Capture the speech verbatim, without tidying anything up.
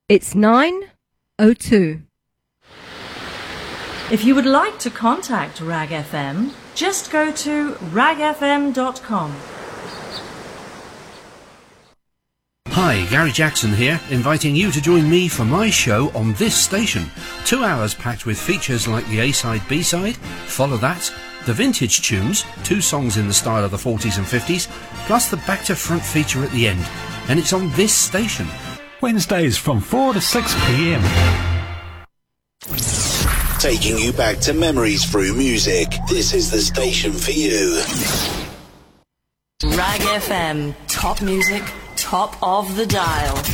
It's nine oh two. If you would like to contact Rag F M, just go to rag f m dot com. Hi, Gary Jackson here, inviting you to join me for my show on this station. Two hours packed with features like the A-side, B-side, Follow That, the vintage tunes, two songs in the style of the forties and fifties, plus the back-to-front feature at the end. And it's on this station. Wednesdays from four to six p m. Taking you back to memories through music. This is the station for you. Rag F M, top music, top of the dial.